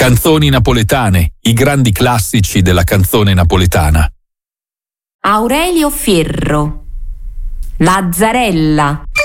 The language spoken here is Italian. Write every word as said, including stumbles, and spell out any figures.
Canzoni napoletane, i grandi classici della canzone napoletana. Aurelio Fierro, Lazzarella.